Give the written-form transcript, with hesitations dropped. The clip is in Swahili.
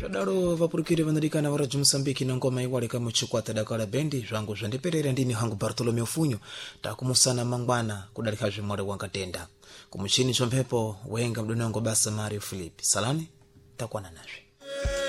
Daro vapurukire vanadikana vara Msambiki na ngoma iwale kama chikwata dakala bendi zvangu zvandiperera ndini hangu Bartolomeo Funyo takumusana mangwana kudalika zvimware wankatenda kumuchini chompepo wenga mdonongo basa Mario Philip salani takwana nazve.